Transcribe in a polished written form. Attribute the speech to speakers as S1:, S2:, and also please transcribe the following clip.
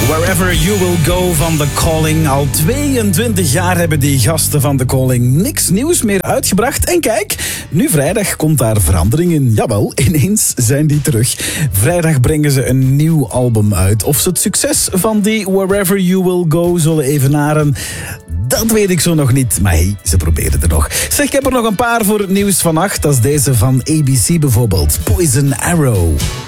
S1: Wherever You Will Go van The Calling. Al 22 jaar hebben die gasten van The Calling niks nieuws meer uitgebracht. En kijk, nu vrijdag komt daar verandering in. Jawel, ineens zijn die terug. Vrijdag brengen ze een nieuw album uit. Of ze het succes van die Wherever You Will Go zullen evenaren, dat weet ik zo nog niet. Maar hey, ze proberen er nog. Zeg, ik heb er nog een paar voor het nieuws van 8. Dat is deze van ABC bijvoorbeeld. Poison Arrow.